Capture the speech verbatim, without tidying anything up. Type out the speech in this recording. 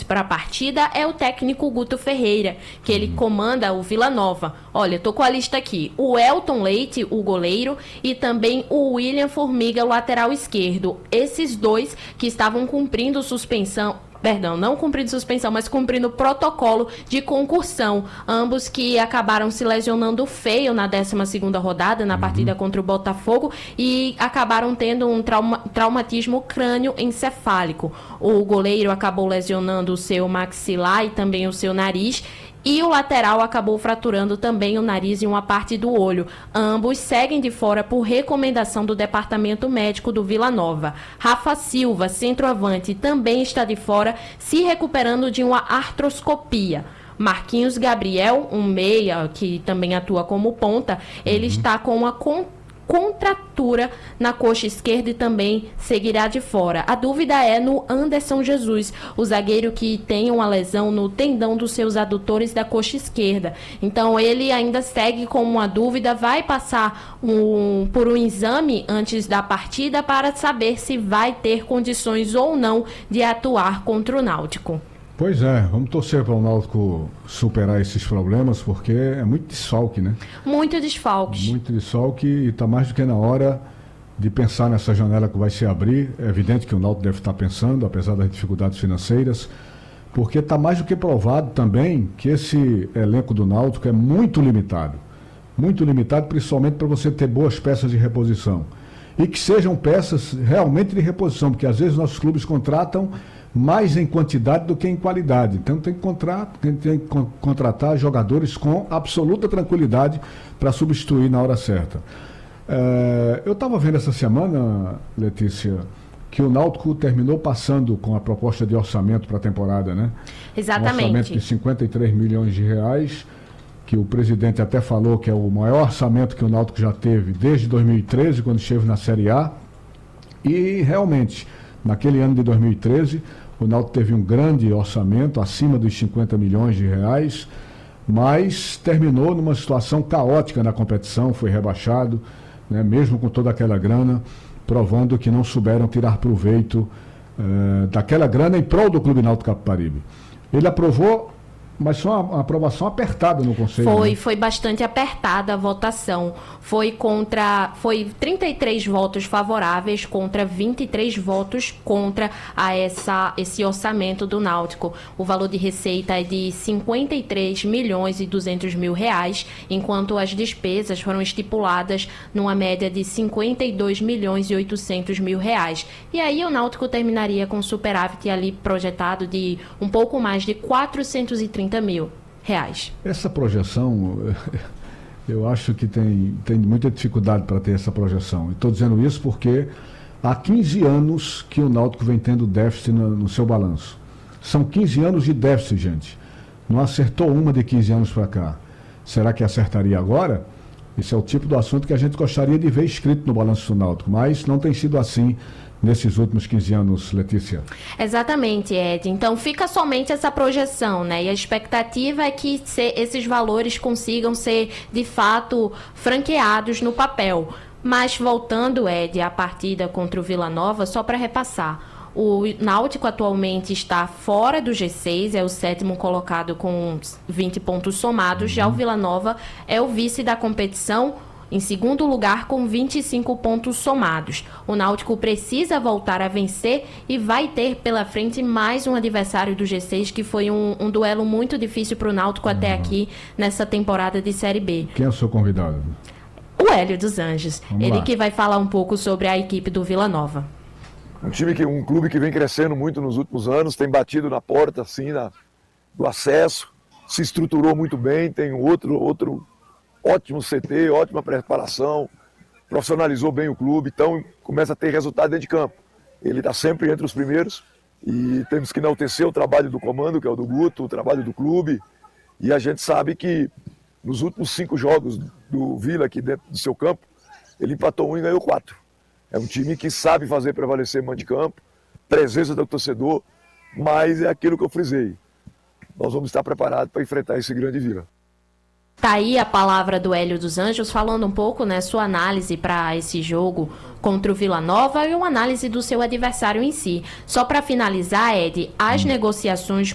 para a partida é o técnico Guto Ferreira, que ele comanda o Vila Nova. Olha, tô com a lista aqui. O Elton Leite, o goleiro, e também o William Formiga, o lateral esquerdo. Esses dois que estavam cumprindo suspensão, Perdão, não cumprindo suspensão, mas cumprindo protocolo de concussão. Ambos que acabaram se lesionando feio na décima segunda rodada, na partida uhum. contra o Botafogo, e acabaram tendo um trauma, traumatismo crânioencefálico. O goleiro acabou lesionando o seu maxilar e também o seu nariz, e o lateral acabou fraturando também o nariz e uma parte do olho. Ambos seguem de fora por recomendação do Departamento Médico do Vila Nova. Rafa Silva, centroavante, também está de fora, se recuperando de uma artroscopia. Marquinhos Gabriel, um meia que também atua como ponta, ele uhum. está com uma con- contratura na coxa esquerda e também seguirá de fora. A dúvida é no Anderson Jesus, o zagueiro que tem uma lesão no tendão dos seus adutores da coxa esquerda. Então ele ainda segue com uma dúvida, vai passar um, por um exame antes da partida para saber se vai ter condições ou não de atuar contra o Náutico. Pois é, vamos torcer para o Náutico superar esses problemas, porque é muito desfalque, né? Muito desfalque. Muito desfalque e está mais do que na hora de pensar nessa janela que vai se abrir. É evidente que o Náutico deve estar pensando, apesar das dificuldades financeiras, porque está mais do que provado também que esse elenco do Náutico é muito limitado. Muito limitado, principalmente para você ter boas peças de reposição. E que sejam peças realmente de reposição, porque às vezes nossos clubes contratam mais em quantidade do que em qualidade. Então tem que, contratar, tem que contratar jogadores com absoluta tranquilidade para substituir na hora certa. É, eu estava vendo essa semana, Letícia, que o Náutico terminou passando com a proposta de orçamento para a temporada, né? Exatamente. Um orçamento de cinquenta e três milhões de reais, que o presidente até falou que é o maior orçamento que o Náutico já teve desde dois mil e treze, quando esteve na Série A. E realmente, naquele ano de dois mil e treze, o Náutico teve um grande orçamento, acima dos cinquenta milhões de reais, mas terminou numa situação caótica na competição, foi rebaixado, né, mesmo com toda aquela grana, provando que não souberam tirar proveito eh, daquela grana em prol do Clube Náutico Capibaribe. Ele aprovou, mas foi uma, uma aprovação apertada no Conselho. Foi, né? foi bastante apertada a votação. Foi contra, foi trinta e três votos favoráveis contra vinte e três votos contra a essa, esse orçamento do Náutico. O valor de receita é de cinquenta e três milhões e duzentos mil reais, enquanto as despesas foram estipuladas numa média de cinquenta e dois milhões e oitocentos mil reais. E aí o Náutico terminaria com superávit ali projetado de um pouco mais de quatrocentos e trinta mil reais. Essa projeção, eu acho que tem, tem muita dificuldade para ter essa projeção. Estou dizendo isso porque há quinze anos que o Náutico vem tendo déficit no, no seu balanço. São quinze anos de déficit, gente. Não acertou uma de quinze anos para cá. Será que acertaria agora? Esse é o tipo do assunto que a gente gostaria de ver escrito no balanço do Náutico, mas não tem sido assim nesses últimos quinze anos, Letícia. Exatamente, Ed. Então fica somente essa projeção, né? E a expectativa é que se, esses valores consigam ser, de fato, franqueados no papel. Mas voltando, Ed, à partida contra o Vila Nova, só para repassar, o Náutico atualmente está fora do G seis, é o sétimo colocado com vinte pontos somados, uhum. Já o Vila Nova é o vice da competição, em segundo lugar, com vinte e cinco pontos somados. O Náutico precisa voltar a vencer e vai ter pela frente mais um adversário do G seis, que foi um, um duelo muito difícil para o Náutico uhum. até aqui, nessa temporada de Série B. Quem é o seu convidado? O Hélio dos Anjos. Vamos Ele lá. Que vai falar um pouco sobre a equipe do Vila Nova. Um time que, um clube que vem crescendo muito nos últimos anos, tem batido na porta, assim, na, do acesso, se estruturou muito bem, tem outro... outro ótimo C T, ótima preparação, profissionalizou bem o clube, então começa a ter resultado dentro de campo. Ele está sempre entre os primeiros e temos que enaltecer o trabalho do comando, que é o do Guto, o trabalho do clube, e a gente sabe que nos últimos cinco jogos do Vila aqui dentro do seu campo, ele empatou um e ganhou quatro. É um time que sabe fazer prevalecer mando de campo, presença do torcedor, mas é aquilo que eu frisei. Nós vamos estar preparados para enfrentar esse grande Vila. Tá aí a palavra do Hélio dos Anjos, falando um pouco, né, sua análise para esse jogo contra o Vila Nova e uma análise do seu adversário em si. Só para finalizar, Ed, as hum. negociações